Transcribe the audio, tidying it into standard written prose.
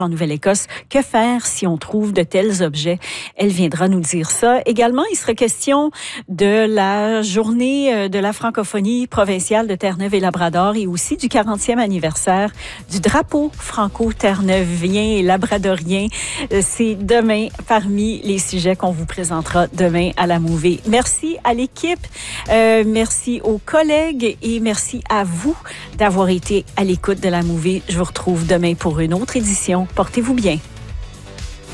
en Nouvelle-Écosse. Que faire si on trouve de tels objets? Elle viendra nous dire ça. Également, il sera question de la journée de la francophonie provinciale de Terre-Neuve et Labrador et aussi du 40e anniversaire du drapeau franco-terreneuvien et labradorien. C'est demain parmi les sujets qu'on vous présentera demain à la Mouvée. Merci à l'équipe, merci aux collègues et merci à vous d'avoir été à l'écoute de la Mouvée. Je vous retrouve demain pour une autre édition. Portez-vous bien.